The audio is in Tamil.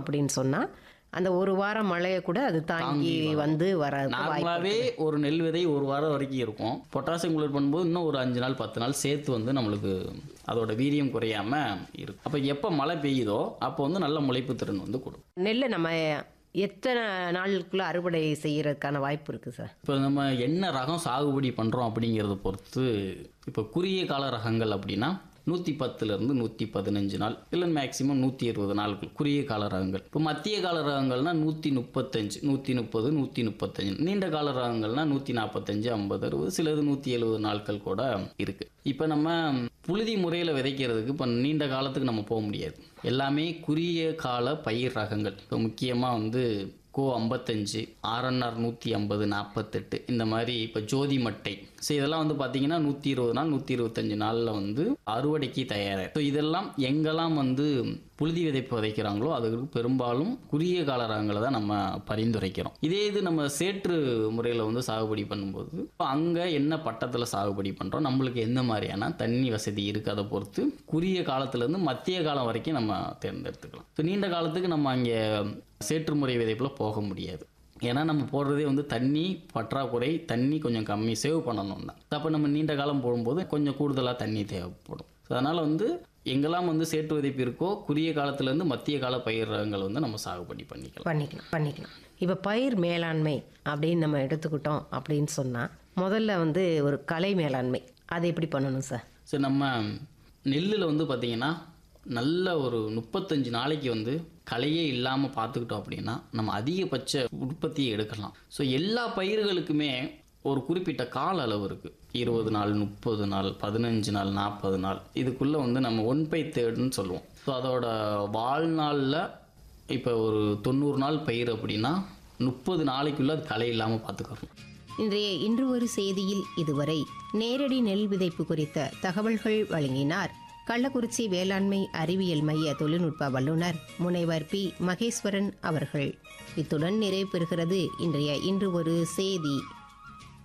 அப்படின்னு சொன்னா அந்த ஒரு வாரம் மழையை கூட அது தாங்கி வந்து வர நார்மலாகவே ஒரு நெல் விதை ஒரு வாரம் வரைக்கும் இருக்கும். பொட்டாசியம் குளோரைட் பண்ணும்போது இன்னும் ஒரு 5 நாள் 10 நாள் சேர்த்து வந்து நம்மளுக்கு அதோட வீரியம் குறையாம இருக்கும். அப்போ எப்போ மழை பெய்யுதோ அப்போ வந்து நல்ல முளைப்பு திறன் வந்து கொடுக்கும். நெல்லை நம்ம எத்தனை நாளுக்குள்ள அறுவடை செய்யறதுக்கான வாய்ப்பு இருக்கு சார்? இப்போ நம்ம என்ன ரகம் சாகுபடி பண்ணுறோம் அப்படிங்கிறத பொறுத்து, இப்போ குறுகிய கால ரகங்கள் அப்படின்னா 110லேருந்து 115 நாள், இல்லை மேக்ஸிமம் 120 நாட்கள் குறுகிய கால ரகங்கள். இப்போ மத்திய கால ரகங்கள்னா 135, 130, 135. நீண்ட கால ரகங்கள்னா 145, 50, 60, சிலது 170 நாட்கள் கூட இருக்குது. இப்போ நம்ம புழுதி முறையில் விதைக்கிறதுக்கு இப்போ நீண்ட காலத்துக்கு நம்ம போக முடியாது. எல்லாமே குறுகிய கால பயிர் ரகங்கள். இப்போ முக்கியமாக வந்து கோ 55, RNR 150, 48 இந்த மாதிரி. இப்போ ஜோதி மட்டை. ஸோ இதெல்லாம் வந்து பார்த்தீங்கன்னா 120 நாள் 125 நாளில் வந்து அறுவடைக்கு தயாராக. ஸோ இதெல்லாம் எங்கெல்லாம் வந்து புழுதி விதைப்பு விதைக்கிறாங்களோ அதுக்கு பெரும்பாலும் குறுகிய கால ரகங்களை தான் நம்ம பரிந்துரைக்கிறோம். இதே இது நம்ம சேற்று முறையில் வந்து சாகுபடி பண்ணும்போது அங்கே என்ன பட்டத்தில் சாகுபடி பண்ணுறோம், நம்மளுக்கு எந்த மாதிரியான தண்ணி வசதி இருக்குது, அதை பொறுத்து குறுகிய காலத்துலேருந்து மத்திய காலம் வரைக்கும் நம்ம தேர்ந்தெடுத்துக்கலாம். இப்போ நீண்ட காலத்துக்கு நம்ம அங்கே சேற்று முறை விதைப்பில் போக முடியாது. ஏன்னா நம்ம போடுறதே வந்து தண்ணி பற்றாக்குறை, தண்ணி கொஞ்சம் கம்மி சேவ் பண்ணணும் தான். அப்போ நம்ம நீண்ட காலம் போடும்போது கொஞ்சம் கூடுதலாக தண்ணி தேவைப்படும். அதனால் வந்து எங்கெல்லாம் வந்து சேற்று விதைப்பு இருக்கோ குறுகிய காலத்துலேருந்து மத்திய கால பயிர் ரகங்கள் வந்து நம்ம சாகுபடி பண்ணிக்கலாம். இப்போ பயிர் மேலாண்மை அப்படின்னு நம்ம எடுத்துக்கிட்டோம் அப்படின்னு சொன்னால் முதல்ல வந்து ஒரு கலை மேலாண்மை அதை எப்படி பண்ணணும் சார்? சரி, நம்ம நெல்லில் வந்து பார்த்திங்கன்னா நல்ல ஒரு 35 நாளைக்கு வந்து களையே இல்லாமல் பார்த்துக்கிட்டோம் அப்படின்னா நம்ம அதிகபட்ச உற்பத்தியை எடுக்கலாம். ஸோ எல்லா பயிர்களுக்குமே ஒரு குறிப்பிட்ட கால அளவு இருக்குது. 20 நாள், 30 நாள், 15 நாள், 40 நாள், இதுக்குள்ளே வந்து நம்ம 1/3ன்னு சொல்லுவோம். ஸோ அதோட வாழ்நாளில் இப்போ ஒரு 90 நாள் பயிர் அப்படின்னா 30 நாளைக்குள்ளே அது களை இல்லாமல் பார்த்துக்கணும். இன்றைய இன்று ஒரு செய்தியில் இதுவரை நேரடி நெல் விதைப்பு குறித்த தகவல்கள் வழங்கினார் கள்ளக்குறிச்சி வேளாண்மை அறிவியல் மைய தொழில்நுட்ப வல்லுநர் முனைவர் பி. மகேஸ்வரன் அவர்கள். இத்துடன் நிறைவு பெறுகிறது இன்றைய இன்று ஒரு செய்தி.